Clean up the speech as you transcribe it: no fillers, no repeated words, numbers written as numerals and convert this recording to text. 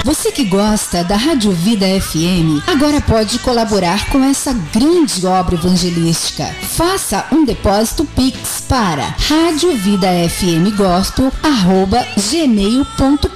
Você que gosta da Rádio Vida FM, agora pode colaborar com essa grande obra evangelística. Faça um depósito Pix para radiovidafmgospel@gmail.com